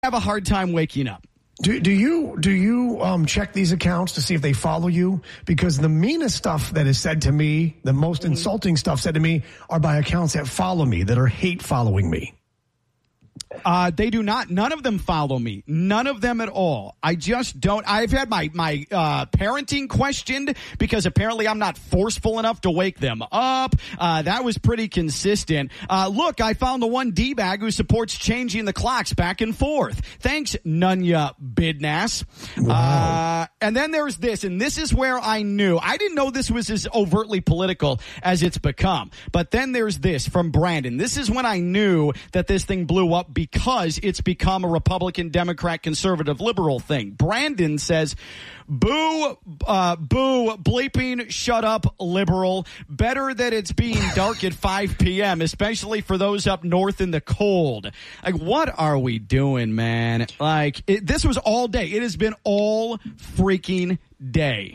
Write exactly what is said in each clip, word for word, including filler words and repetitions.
have a hard time waking up. Do, do you do you um, check these accounts to see if they follow you? Because the meanest stuff that is said to me, the most mm-hmm. insulting stuff said to me, are by accounts that follow me, that are hate following me. Uh, they do not. None of them follow me. None of them at all. I just don't. I've had my, my uh, parenting questioned because apparently I'm not forceful enough to wake them up. Uh, that was pretty consistent. Uh, look, I found the one D-bag who supports changing the clocks back and forth. Thanks, Nunya Bidnass. Wow. Uh, and then there's this, and this is where I knew. I didn't know this was as overtly political as it's become. But then there's this from Brandon. This is when I knew that this thing blew up because it's become a Republican, Democrat, conservative, liberal thing. Brandon says, boo, uh, boo, bleeping, shut up, liberal. Better that it's being dark at five p.m., especially for those up north in the cold. Like, what are we doing, man? Like, it, this was all day. It has been all freaking day.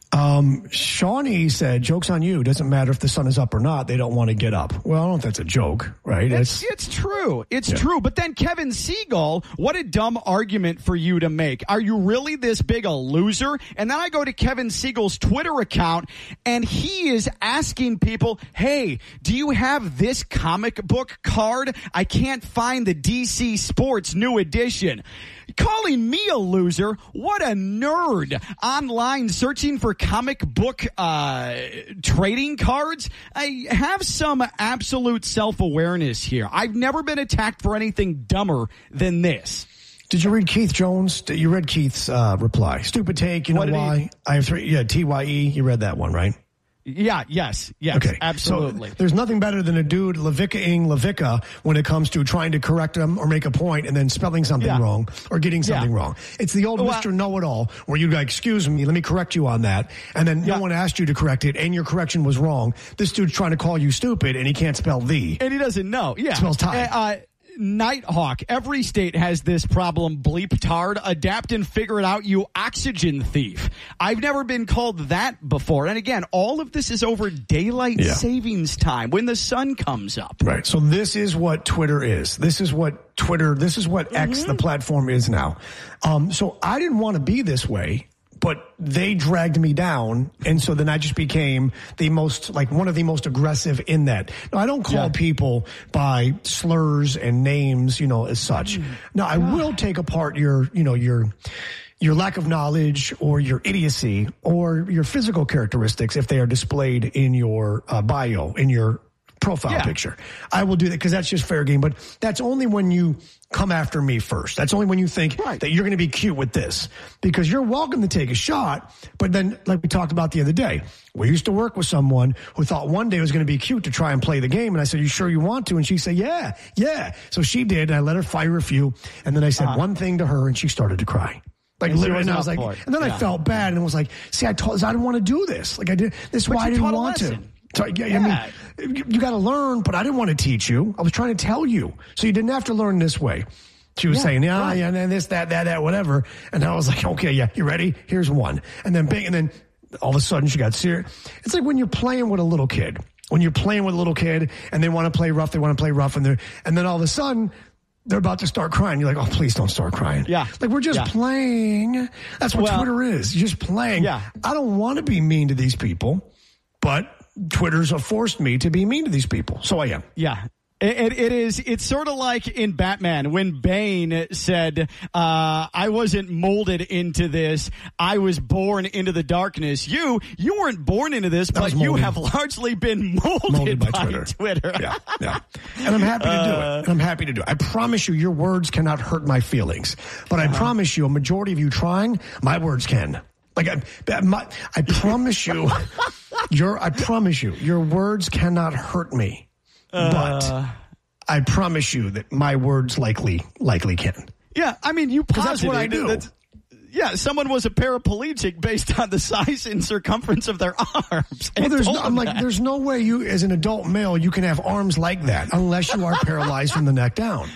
Um, Shawnee said, joke's on you. Doesn't matter if the sun is up or not. They don't want to get up. Well, I don't know if that's a joke, right? It's, it's, it's true. It's yeah. true. But then Kevin Siegel, what a dumb argument for you to make. Are you really this big a loser? And then I go to Kevin Siegel's Twitter account, and he is asking people, hey, do you have this comic book card? I can't find the D C Sports new edition. Calling me a loser? What a nerd. Online searching for comic book uh, trading cards? I have some absolute self-awareness here. I've never been attacked for anything dumber than this. Did you read Keith Jones? You read Keith's uh, reply. Stupid take, you know why? He- I have three. Yeah, T Y E. You read that one, right? Yeah, yes, yes, okay. Absolutely. So there's nothing better than a dude Levica-ing Levica when it comes to trying to correct him or make a point and then spelling something yeah. wrong or getting something yeah. wrong. It's the old well, Mister Know-It-all where you go, excuse me, let me correct you on that. And then yeah. no one asked you to correct it and your correction was wrong. This dude's trying to call you stupid and he can't spell the. And he doesn't know. Yeah. It spells time. Uh, Nighthawk, every state has this problem, bleep tard. Adapt and figure it out, you oxygen thief. I've never been called that before. And again, all of this is over daylight yeah. savings time when the sun comes up. Right. So this is what Twitter is. This is what Twitter, this is what mm-hmm. X, the platform, is now. Um, so I didn't want to be this way. But they dragged me down, and so then I just became the most, like, one of the most aggressive in that. Now, I don't call yeah. people by slurs and names, you know, as such. Mm. Now, I God. will take apart your, you know, your your lack of knowledge or your idiocy or your physical characteristics if they are displayed in your uh, bio, in your profile yeah. picture. I will do that because that's just fair game. But that's only when you come after me first. That's only when you think right. that you're going to be cute with this, because you're welcome to take a shot. But then, like we talked about the other day, we used to work with someone who thought one day it was going to be cute to try and play the game. And I said, you sure you want to? And she said, yeah, yeah. So she did. And I let her fire a few. And then I said uh, one thing to her and she started to cry. Like and literally, and I was like, and then yeah. I felt bad and was like, see, I told, I didn't want to do this. Like I did. This is why I didn't want to. So, yeah, yeah. I mean, you, you got to learn, but I didn't want to teach you. I was trying to tell you. So you didn't have to learn this way. She was yeah, saying, yeah, right. yeah, and then this, that, that, that, whatever. And I was like, okay, yeah, you ready? Here's one. And then bang, and then all of a sudden she got serious. It's like when you're playing with a little kid. When you're playing with a little kid and they want to play rough, they want to play rough, and they're, and then all of a sudden they're about to start crying. You're like, oh, please don't start crying. Yeah. Like, we're just yeah. playing. That's what well, Twitter is. You're just playing. Yeah. I don't want to be mean to these people, but Twitter's forced me to be mean to these people. So I am. Yeah. It, it is. It's sort of like in Batman when Bane said, uh, I wasn't molded into this. I was born into the darkness. You, you weren't born into this, but you have largely been molded, molded by, by Twitter. Twitter. Yeah, yeah. And I'm happy to do uh, it. And I'm happy to do it. I promise you, your words cannot hurt my feelings. But uh-huh. I promise you, a majority of you trying, my words can. Like, I, my, I promise you, your, I promise you, your words cannot hurt me. Uh, but I promise you that my words likely likely can. Yeah, I mean, you posited that's what I do. That, yeah, someone was a paraplegic based on the size and circumference of their arms. Well, there's no, I'm like, that. there's no way you, as an adult male, you can have arms like that unless you are paralyzed from the neck down.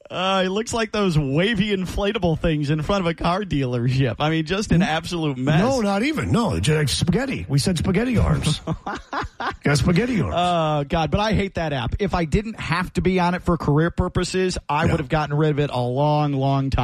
Uh, it looks like those wavy inflatable things in front of a car dealership. I mean, just an absolute mess. No, not even. No, just like spaghetti. We said spaghetti arms. Got spaghetti arms. Oh, God, but I hate that app. If I didn't have to be on it for career purposes, I Yeah. would have gotten rid of it a long, long time.